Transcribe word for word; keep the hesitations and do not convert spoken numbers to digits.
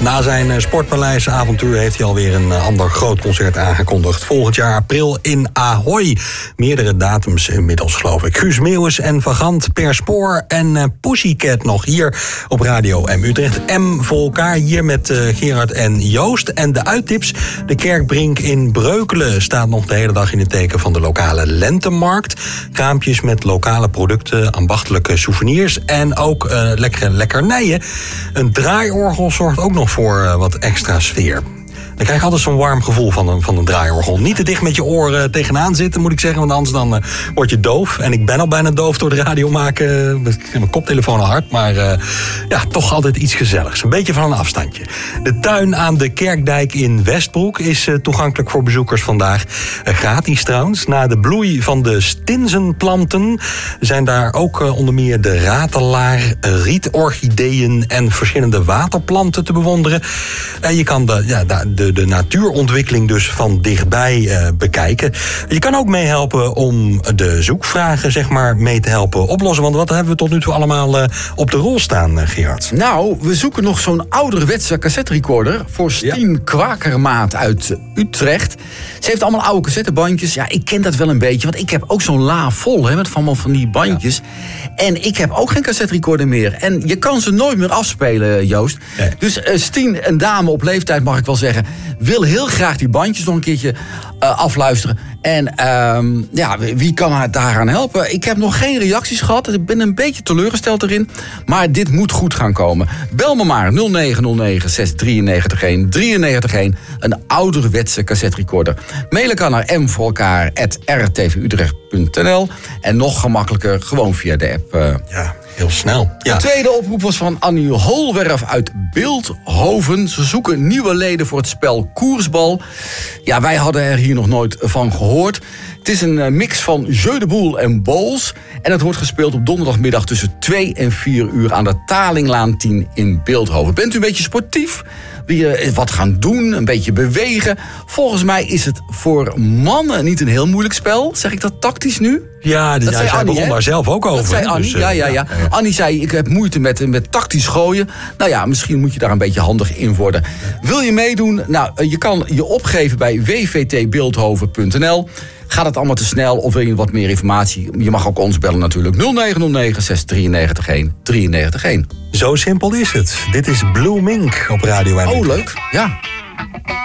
Na zijn Sportpaleis-avontuur heeft hij alweer een ander groot concert aangekondigd. Volgend jaar april in Ahoy. Meerdere datums inmiddels, geloof ik. Guus Meeuwis en Vagant per spoor. En Pussycat nog hier op Radio M Utrecht. M voor elkaar hier met uh, Gerard en Joost. En de uittips. De Kerkbrink in Breukelen staat nog de hele dag in het teken van de lokale lentemarkt. Kraampjes met lokale producten, ambachtelijke souvenirs en ook uh, lekkere lekkernijen. Een draaiorgel zorgt ook nog voor uh, wat extra sfeer. Dan krijg je altijd zo'n warm gevoel van een, van een draaiorgel. Niet te dicht met je oren tegenaan zitten, moet ik zeggen. Want anders dan uh, word je doof. En ik ben al bijna doof door de radio maken. Ik heb mijn koptelefoon al hard. Maar uh, ja, toch altijd iets gezelligs. Een beetje van een afstandje. De tuin aan de Kerkdijk in Westbroek is uh, toegankelijk voor bezoekers vandaag. Uh, gratis trouwens. Na de bloei van de stinzenplanten zijn daar ook uh, onder meer de ratelaar, rietorchideeën en verschillende waterplanten te bewonderen. En je kan de, ja, de de natuurontwikkeling dus van dichtbij uh, bekijken. Je kan ook meehelpen om de zoekvragen zeg maar mee te helpen oplossen. Want wat hebben we tot nu toe allemaal uh, op de rol staan, uh, Gerard? Nou, we zoeken nog zo'n ouderwetse cassette recorder voor Stien ja. Kwakermaat uit Utrecht. Ze heeft allemaal oude cassettebandjes. Ja, ik ken dat wel een beetje, want ik heb ook zo'n la vol hè, met van, van die bandjes. Ja. En ik heb ook geen cassette recorder meer. En je kan ze nooit meer afspelen, Joost. Nee. Dus uh, Stien, een dame op leeftijd mag ik wel zeggen, wil heel graag die bandjes nog een keertje uh, afluisteren. En um, ja, wie kan haar daaraan helpen? Ik heb nog geen reacties gehad. Ik ben een beetje teleurgesteld erin. Maar dit moet goed gaan komen. Bel me maar nul negen nul negen zes drie negen een drie negen een. Een ouderwetse cassette recorder. Mailen kan naar m voor elkaar at r t v utrecht punt n l. En nog gemakkelijker gewoon via de app. Uh, ja. Heel snel. Ja. De tweede oproep was van Annie Holwerf uit Bilthoven. Ze zoeken nieuwe leden voor het spel Koersbal. Ja, wij hadden er hier nog nooit van gehoord. Het is een mix van jeu de boule en bowls. En het wordt gespeeld op donderdagmiddag tussen twee en vier uur aan de Talinglaan tien in Bilthoven. Bent u een beetje sportief? Wil je wat gaan doen? Een beetje bewegen? Volgens mij is het voor mannen niet een heel moeilijk spel. Zeg ik dat tactisch nu? Ja, dat ja, zei zij begon daar zelf ook over. Dat zei Annie, dus, ja, ja, ja. ja. Annie zei, ik heb moeite met, met tactisch gooien. Nou ja, misschien moet je daar een beetje handig in worden. Wil je meedoen? Nou, je kan je opgeven bij w v t bilthoven punt n l. Gaat het allemaal te snel of wil je wat meer informatie? Je mag ook ons bellen natuurlijk. nul negen nul negen zes drie negen een drie negen een. Zo simpel is het. Dit is Blue Mink op Radio M. Oh, leuk. Ja.